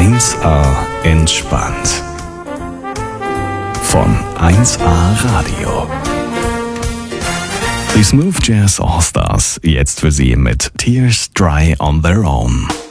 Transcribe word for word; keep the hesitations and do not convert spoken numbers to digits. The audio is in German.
eins A entspannt. Von eins A Radio. Die Smooth Jazz All Stars, jetzt für Sie mit Tears Dry on Their Own.